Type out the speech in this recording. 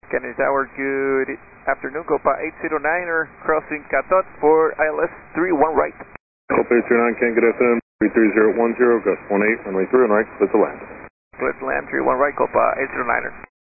Kennedy Tower, good afternoon. Copa 809er, crossing Catot for ILS 31 right. Copa 809, Ken, good afternoon. 33010, gust 18, runway 3 on right, clear to land. Clear to land, 31 right, Copa 809er.